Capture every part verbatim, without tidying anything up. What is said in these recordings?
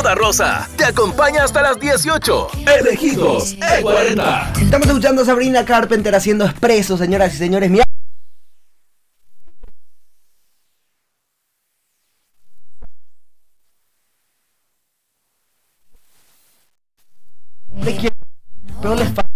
Rosa Rosa te acompaña hasta las dieciocho. Elegidos E cuarenta. Estamos escuchando a Sabrina Carpenter haciendo Expreso, señoras y señores. Mira. Pero les falta.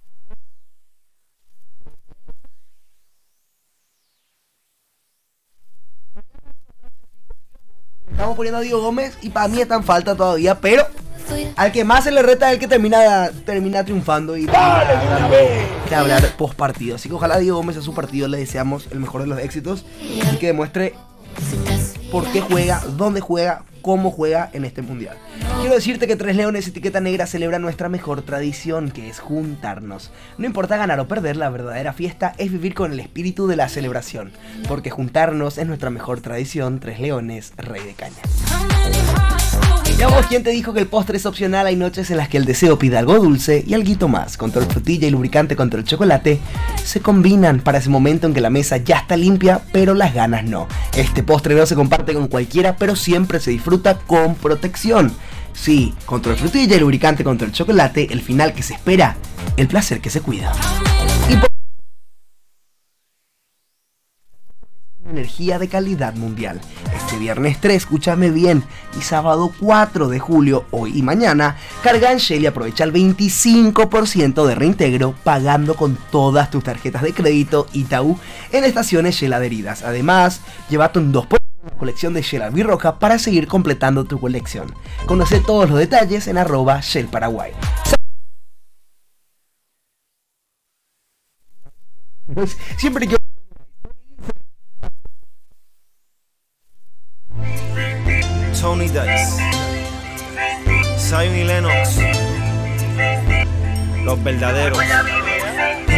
Estamos poniendo a Diego Gómez y para mí está en falta todavía, pero al que más se le reta es el que termina, termina triunfando y termina de hablar post partido. Así que ojalá Diego Gómez a su partido le deseamos el mejor de los éxitos y que demuestre por qué juega, dónde juega, cómo juega en este mundial. Quiero decirte que Tres Leones Etiqueta Negra celebra nuestra mejor tradición, que es juntarnos. No importa ganar o perder, la verdadera fiesta es vivir con el espíritu de la celebración, porque juntarnos es nuestra mejor tradición. Tres Leones, Rey de Caña. Y a vos, ¿quién te dijo que el postre es opcional? Hay noches en las que el deseo pide algo dulce y alguito más. Control frutilla y lubricante contra el chocolate se combinan para ese momento en que la mesa ya está limpia, pero las ganas no. Este postre no se comparte con cualquiera, pero siempre se disfruta con protección. Sí, control frutilla y lubricante contra el chocolate, el final que se espera, el placer que se cuida. Y por energía de calidad mundial. Este viernes tres, escúchame bien, y sábado cuatro de julio, hoy y mañana, carga en Shell y aprovecha el veinticinco por ciento de reintegro pagando con todas tus tarjetas de crédito Itaú en estaciones Shell adheridas. Además, llévate un dos por ciento en la colección de Shell Albirroja para seguir completando tu colección. Conoce todos los detalles en arroba Shell Paraguay. Pues, siempre yo Tony Dice, Zion y Lennox, los verdaderos.